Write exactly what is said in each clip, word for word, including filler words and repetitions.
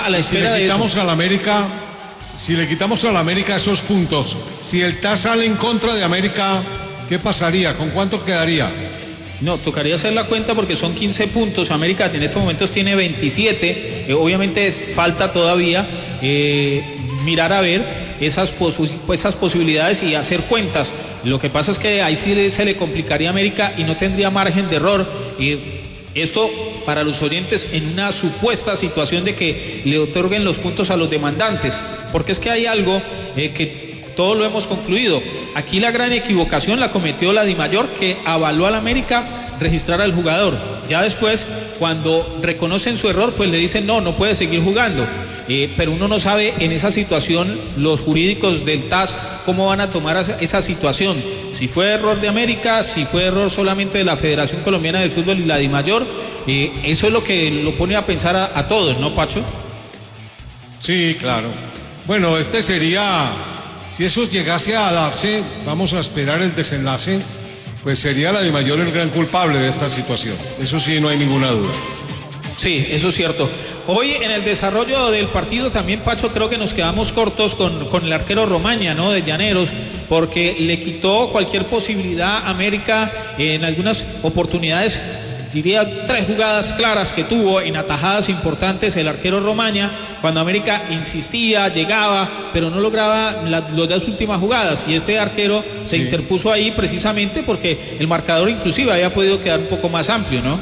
a la espera de eso. Si le quitamos al América, si le quitamos al América esos puntos, si el T A S sale en contra de América, ¿qué pasaría? ¿Con cuánto quedaría? No, tocaría hacer la cuenta porque son quince puntos. América en estos momentos tiene veintisiete. Eh, obviamente es, falta todavía eh, mirar a ver esas, pos esas posibilidades y hacer cuentas. Lo que pasa es que ahí sí se le complicaría a América y no tendría margen de error. Y esto para los oyentes en una supuesta situación de que le otorguen los puntos a los demandantes. Porque es que hay algo eh, que todos lo hemos concluido. Aquí la gran equivocación la cometió la Dimayor, que avaló al América registrar al jugador. Ya después, cuando reconocen su error, pues le dicen no, no puede seguir jugando. Eh, pero uno no sabe en esa situación los jurídicos del T A S cómo van a tomar esa situación. Si fue error de América, si fue error solamente de la Federación Colombiana del Fútbol y la Dimayor. Eh, eso es lo que lo pone a pensar a, a todos, ¿no, Pacho? Sí, claro. Bueno, este sería... Si eso llegase a darse, vamos a esperar el desenlace, pues sería la Dimayor el gran culpable de esta situación. Eso sí, no hay ninguna duda. Sí, eso es cierto. Hoy en el desarrollo del partido también, Pacho, creo que nos quedamos cortos con, con el arquero Romaña, ¿no? De Llaneros, porque le quitó cualquier posibilidad a América en algunas oportunidades. Diría tres jugadas claras que tuvo en atajadas importantes el arquero Romaña, cuando América insistía, llegaba, pero no lograba la, las dos últimas jugadas, y este arquero se sí. interpuso ahí precisamente porque el marcador inclusive había podido quedar un poco más amplio, ¿no?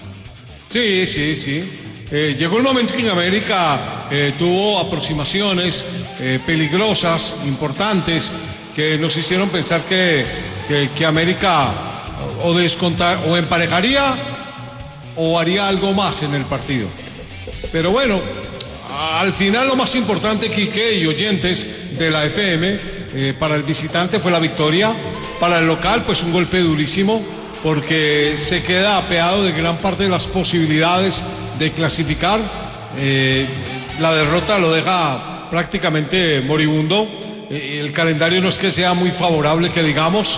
Sí, sí, sí. Eh, llegó el momento en que América eh, tuvo aproximaciones eh, peligrosas, importantes, que nos hicieron pensar que, que, que América o descontar o emparejaría o haría algo más en el partido. Pero bueno, al final lo más importante, Quique y oyentes de la F M, eh, para el visitante fue la victoria, para el local pues un golpe durísimo, porque se queda apeado de gran parte de las posibilidades de clasificar. Eh, la derrota lo deja prácticamente moribundo. Eh, el calendario no es que sea muy favorable, que digamos,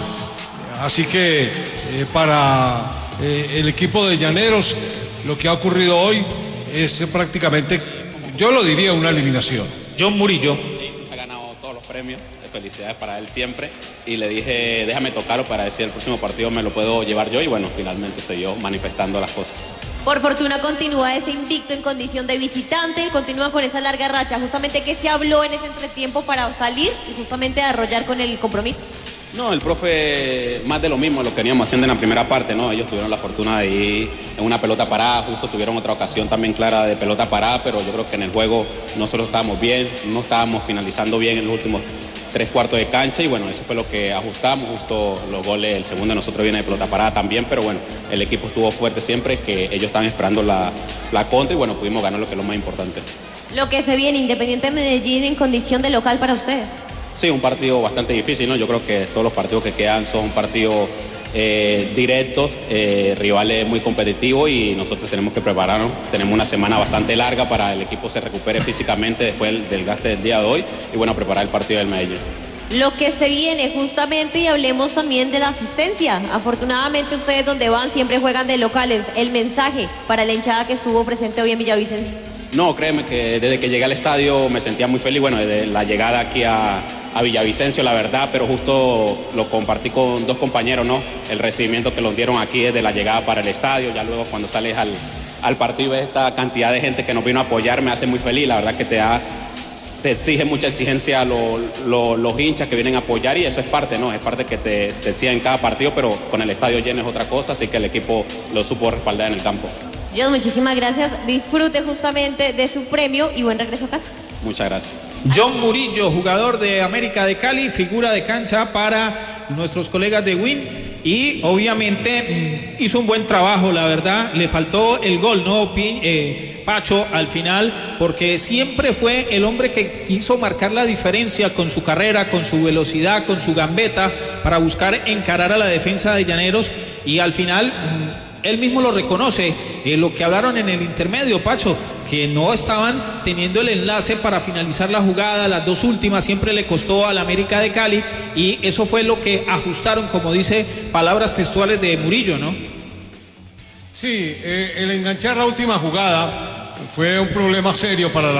así que eh, para eh, el equipo de Llaneros lo que ha ocurrido hoy es prácticamente, yo lo diría, una eliminación. John Murillo. Se ha ganado todos los premios, felicidades para él siempre, y le dije déjame tocarlo para decir el próximo partido me lo puedo llevar yo, y bueno, finalmente se dio manifestando las cosas. Por fortuna continúa ese invicto en condición de visitante, continúa con esa larga racha. Justamente, ¿qué se habló en ese entretiempo para salir y justamente arrollar con el compromiso? No, el profe, más de lo mismo, lo que veníamos haciendo en la primera parte, ¿no? Ellos tuvieron la fortuna de ir en una pelota parada, justo tuvieron otra ocasión también clara de pelota parada, pero yo creo que en el juego nosotros estábamos bien, no estábamos finalizando bien en los últimos tres cuartos de cancha, y bueno, eso fue lo que ajustamos, justo los goles, el segundo de nosotros viene de pelota parada también, pero bueno, el equipo estuvo fuerte siempre, que ellos estaban esperando la, la contra, y bueno, pudimos ganar, lo que es lo más importante. Lo que se viene, Independiente Medellín en condición de local para ustedes. Sí, un partido bastante difícil, ¿no? Yo creo que todos los partidos que quedan son partidos eh, directos, eh, rivales muy competitivos, y nosotros tenemos que prepararnos. Tenemos una semana bastante larga para el equipo se recupere físicamente después del, del gasto del día de hoy, y bueno, preparar el partido del Medellín. Lo que se viene justamente, y hablemos también de la asistencia. Afortunadamente ustedes donde van siempre juegan de locales. El mensaje para la hinchada que estuvo presente hoy en Villavicencio. No, créeme que desde que llegué al estadio me sentía muy feliz, bueno, desde la llegada aquí a, a Villavicencio, la verdad, pero justo lo compartí con dos compañeros, ¿no? El recibimiento que nos dieron aquí desde la llegada para el estadio, ya luego cuando sales al, al partido ves esta cantidad de gente que nos vino a apoyar, me hace muy feliz, la verdad que te da, te exige mucha exigencia lo, lo, los hinchas que vienen a apoyar, y eso es parte, ¿no? Es parte que te, te exigen en cada partido, pero con el estadio lleno es otra cosa, así que el equipo lo supo respaldar en el campo. John, muchísimas gracias. Disfrute justamente de su premio y buen regreso a casa. Muchas gracias. John Murillo, jugador de América de Cali, figura de cancha para nuestros colegas de Win, y obviamente hizo un buen trabajo, la verdad. Le faltó el gol, ¿no, eh, Pacho, al final? Porque siempre fue el hombre que quiso marcar la diferencia con su carrera, con su velocidad, con su gambeta, para buscar encarar a la defensa de Llaneros, y al final él mismo lo reconoce, eh, lo que hablaron en el intermedio, Pacho, que no estaban teniendo el enlace para finalizar la jugada, las dos últimas siempre le costó al América de Cali, y eso fue lo que ajustaron, como dice, palabras textuales de Murillo, ¿no? Sí, eh, el enganchar la última jugada fue un problema serio para la